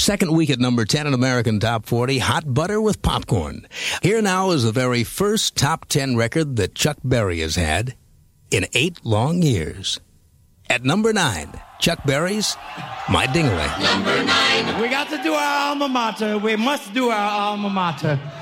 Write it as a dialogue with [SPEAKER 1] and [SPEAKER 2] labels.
[SPEAKER 1] Second week at number 10 in American Top 40, Hot Butter with Popcorn. Here now is the very first top 10 record that Chuck Berry has had in 8 long years. At number 9, Chuck Berry's My Ding-a-Ling.
[SPEAKER 2] Number 9. We got to do our alma mater. We must do our alma mater.